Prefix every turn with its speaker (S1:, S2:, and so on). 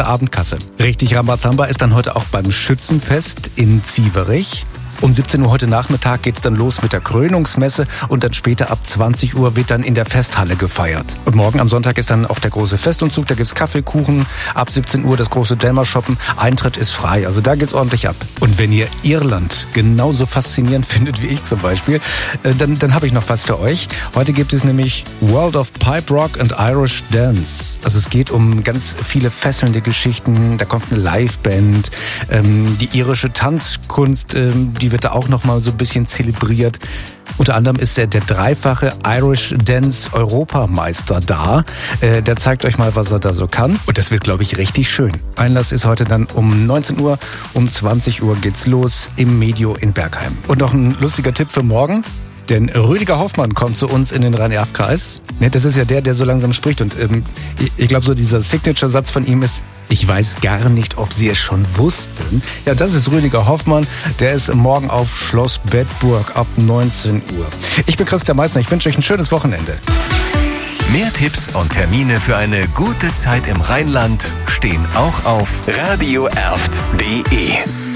S1: Abendkasse. Richtig Rambazamba ist dann heute auch beim Schützenfest in Zieverich. Um 17 Uhr heute Nachmittag geht's dann los mit der Krönungsmesse und dann später ab 20 Uhr wird dann in der Festhalle gefeiert. Und morgen am Sonntag ist dann auch der große Festumzug, da gibt's Kaffeekuchen, ab 17 Uhr das große Dämmershoppen, Eintritt ist frei, also da geht's ordentlich ab. Und wenn ihr Irland genauso faszinierend findet wie ich zum Beispiel, dann habe ich noch was für euch. Heute gibt es nämlich World of Pipe Rock and Irish Dance. Also es geht um ganz viele fesselnde Geschichten, da kommt eine Liveband, die irische Tanzkunst, die wird da auch noch mal so ein bisschen zelebriert. Unter anderem ist der dreifache Irish Dance Europameister da. Der zeigt euch mal, was er da so kann. Und das wird, glaube ich, richtig schön. Einlass ist heute dann um 19 Uhr. Um 20 Uhr geht's los im Medio in Bergheim. Und noch ein lustiger Tipp für morgen. Denn Rüdiger Hoffmann kommt zu uns in den Rhein-Erft-Kreis. Das ist ja der so langsam spricht. Und ich glaube, so dieser Signature-Satz von ihm ist: Ich weiß gar nicht, ob Sie es schon wussten. Ja, das ist Rüdiger Hoffmann. Der ist morgen auf Schloss Bedburg ab 19 Uhr. Ich bin Christian Meissner. Ich wünsche euch ein schönes Wochenende.
S2: Mehr Tipps und Termine für eine gute Zeit im Rheinland stehen auch auf radioerft.de.